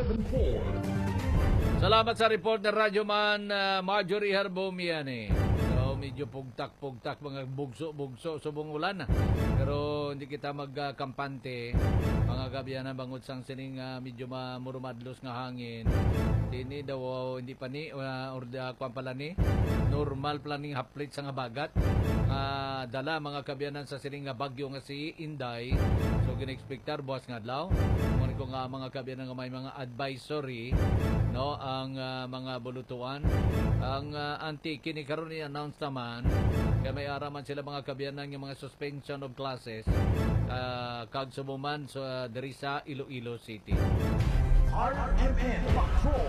774. Salamat sa report ng Radyo Man Marjorie Harbomian. So, medyo pugtak-pugtak, mga bugso-bugso, subong ulan. Pero hindi kita magkampante. Mga gabiyan na bangot sang sining medyo mamurumadlos nga hangin. Hindi daw, hindi pa ni, kwan pala ni, normal planning haplit sa nga bagat. Dala mga kabiyanan sa sining nga bagyo nga si Inday. So, gina-expectar, buwas nga adlaw. Muna ko nga mga kabiyanan nga may mga advisory, no, ang mga bulutuan. Ang antiki ni karon ni announce naman kaya may araman sila mga kabiyanan ng mga suspension of classes kag sumuman sa diri sa Iloilo City. RMN Patrol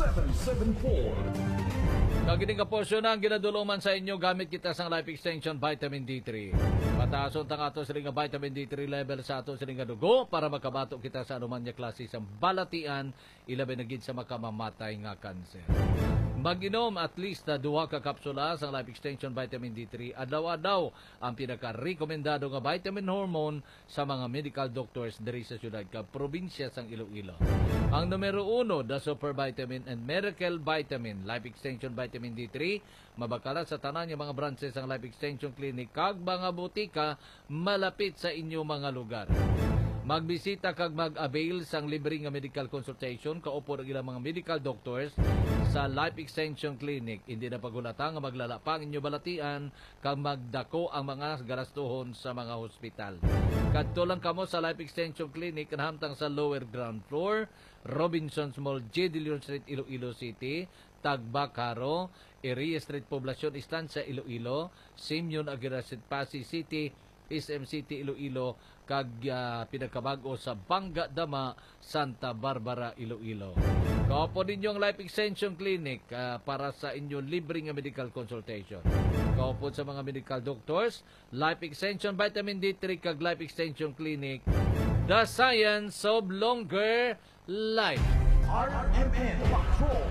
774. Kagining kaporsyon na ang ginaduluman sa inyo gamit kita sang Life Extension Vitamin D3. Patason tang ato siling vitamin D3 level sa ato siling dugo para makabato kita sa anuman nga klase sa balatian ilabi na gid sa makamamatay nga kanser. Mag-inom at least na 2 ka kapsula sa Life Extension Vitamin D3 adlaw-adlaw ang pinaka-rekomendado nga vitamin hormone sa mga medical doctors diri sa syudad kag probinsya sang Iloilo. Ang numero 1, the Super Vitamin and Miracle Vitamin Life Extension Vitamin D3 mabakala sa tanan nga mga branches ang Life Extension Clinic kag mga butika malapit sa inyo mga lugar. Magbisita kag mag-avail sang libre nga medical consultation kaupo ng ilang mga medical doctors sa Life Extension Clinic. Hindi na pagulata nga maglalapang inyo balatian kag magdako ang mga garastuhon sa mga hospital. Kadto lang kamo sa Life Extension Clinic kanhamtang sa lower ground floor, Robinsons Mall, J. De Leon Street, Iloilo City, Tagbacaro, Area Street, Poblacion Estancia, Iloilo, Simeon Aguirre, Pasig City, SM City, Iloilo, kag pinagkabago sa Banga Dama, Santa Barbara, Iloilo. Kaupo ninyo ang Life Extension Clinic para sa inyong libre nga medical consultation. Kaupo sa mga medical doctors, Life Extension Vitamin D3 kag Life Extension Clinic, the science of longer life. RMN Patrol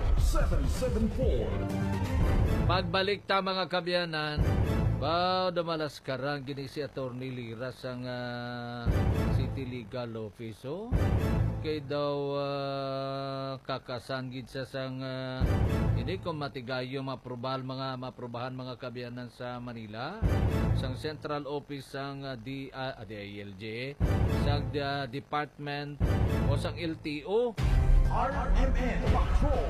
774. Pagbalik ta mga kabyanan, damalas karang gini si Attorney Lira sang City Legal Office. Kay daw kakasanggid sa sang hindi ko matigayo maprobahan mga kabyanan sa Manila sang Central Office sang DILG sang Department o sang LTO. RMN Patrol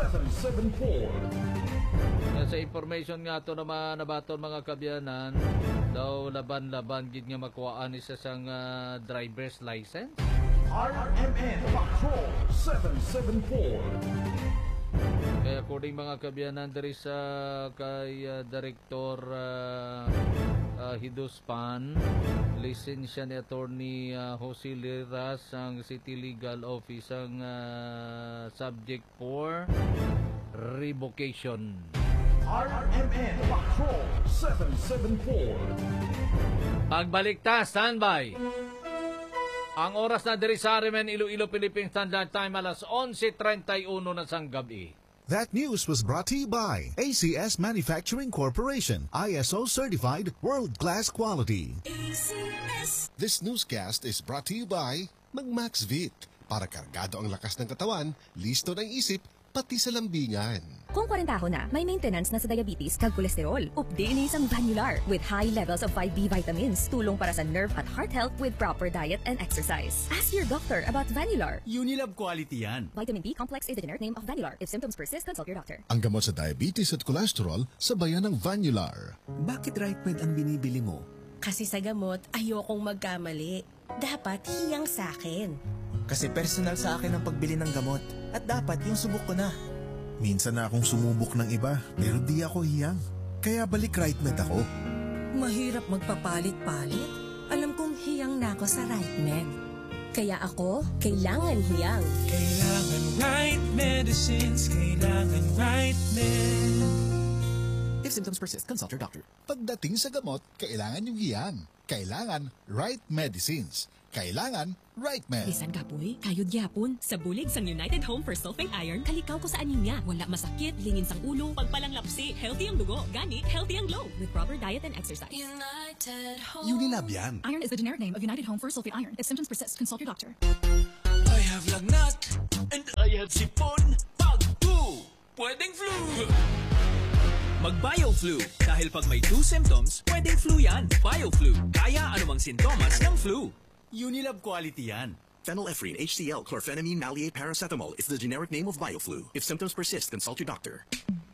774. Sa information nga ito naman nabaton mga kabyanan, daw laban-laban gid nga makuhaan isa sang driver's license. RMN Patrol 774. Kaya according mga kabyanan diri sa kay Director Hiduspan, lisensya ni Attorney Jose Lira sang City Legal Office ang subject for revocation. RMN Patrol 774. Pagbalik ta, standby. Ang oras na diri sa RMN Iloilo Philippine Standard Time alas 11:31 na sang gabi. That news was brought to you by ACS Manufacturing Corporation, ISO certified world-class quality. ACS. This newscast is brought to you by Magmaxvit. Para kargado ang lakas ng katawan, listo ng isip, pati sa lambingan. Kung 40 na, may maintenance na sa diabetes kag kolesterol. Updating na isang Vanular with high levels of 5B vitamins. Tulong para sa nerve at heart health with proper diet and exercise. Ask your doctor about Vanular. Unilab quality yan. Vitamin B complex is the generic name of Vanular. If symptoms persist, consult your doctor. Ang gamot sa diabetes at kolesterol, sabayan ng Vanular. Bakit RightMed ang binibili mo? Kasi sa gamot, ayokong magkamali. Dapat hiyang sa akin. Kasi personal sa akin ang pagbili ng gamot. At dapat yung subok ko na. Minsan na akong sumubok ng iba, pero di ako hiyang. Kaya balik RightMed ako. Mahirap magpapalit-palit. Alam kong hiyang na ako sa RightMed. Kaya ako, kailangan hiyang. Kailangan right medicines, kailangan RightMed. If symptoms persist, consult your doctor. Pagdating sa gamot, kailangan yung hiyang. Kailangan right medicines. Kailangan RightMed. Bisan kapoy, kayod gyapon. Sa bulig sang United Home for Sulfate Iron, kalikaw ko sa anemia. Wala masakit, lingin sang ulo, pagpalanglapsi, healthy ang dugo, gani, healthy ang glow. With proper diet and exercise. United Home. Unilab yan. Iron is the generic name of United Home for Sulfate Iron. If symptoms persist, consult your doctor. I have lagnat and I sakit, sipon, pag-flu. Pwedeng flu. Mag-BioFlu. Dahil pag may 2 symptoms, pwedeng flu yan. BioFlu. Kaya anumang sintomas ng flu. Unilab quality yan. Phenylephrine, HCl, chlorphenamine, maleate, paracetamol is the generic name of BioFlu. If symptoms persist, consult your doctor.